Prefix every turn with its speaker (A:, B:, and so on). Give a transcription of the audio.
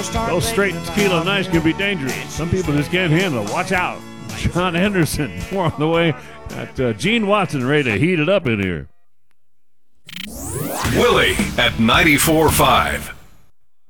A: Those straight tequila nights can be dangerous. Some people just can't handle it. Watch out. John Henderson, more on the way. Got Gene Watson ready to heat it up in here.
B: Willie at 94.5.